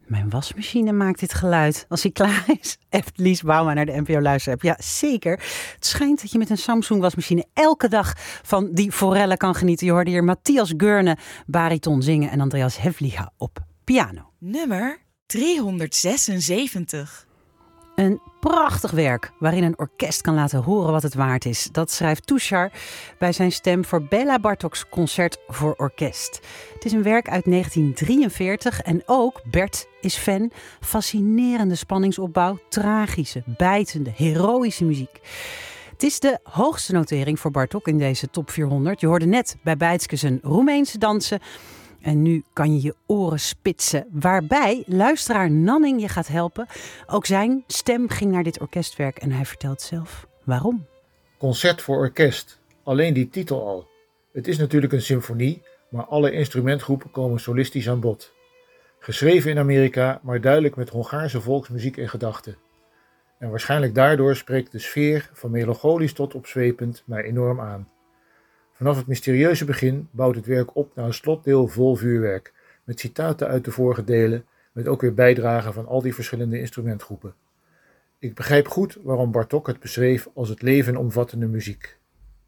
Mijn wasmachine maakt dit geluid als hij klaar is. Heeft Lies Bouma naar de NPO Luisterapp. Ja, zeker. Het schijnt dat je met een Samsung wasmachine elke dag van die forellen kan genieten. Je hoorde hier Matthias Geurne bariton zingen en Andreas Hevliga op piano. Nummer 376. Een prachtig werk waarin een orkest kan laten horen wat het waard is. Dat schrijft Tushar bij zijn stem voor Béla Bartók's Concert voor Orkest. Het is een werk uit 1943 en ook Bert is fan. Fascinerende spanningsopbouw, tragische, bijtende, heroïsche muziek. Het is de hoogste notering voor Bartók in deze top 400. Je hoorde net bij Bijtske zijn Roemeense dansen. En nu kan je je oren spitsen. Waarbij luisteraar Nanning je gaat helpen. Ook zijn stem ging naar dit orkestwerk en hij vertelt zelf waarom. Concert voor orkest. Alleen die titel al. Het is natuurlijk een symfonie, maar alle instrumentgroepen komen solistisch aan bod. Geschreven in Amerika, maar duidelijk met Hongaarse volksmuziek in gedachten. En waarschijnlijk daardoor spreekt de sfeer van melancholisch tot opzwepend mij enorm aan. Vanaf het mysterieuze begin bouwt het werk op naar een slotdeel vol vuurwerk, met citaten uit de vorige delen, met ook weer bijdragen van al die verschillende instrumentgroepen. Ik begrijp goed waarom Bartók het beschreef als het leven omvattende muziek.